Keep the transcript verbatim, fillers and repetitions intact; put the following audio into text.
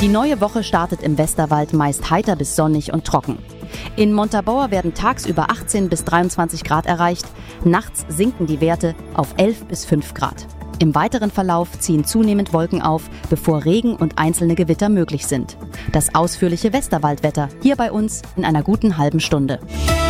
Die neue Woche startet im Westerwald meist heiter bis sonnig und trocken. In Montabaur werden tagsüber achtzehn bis dreiundzwanzig Grad erreicht, nachts sinken die Werte auf elf bis fünf Grad. Im weiteren Verlauf ziehen zunehmend Wolken auf, bevor Regen und einzelne Gewitter möglich sind. Das ausführliche Westerwaldwetter hier bei uns in einer guten halben Stunde.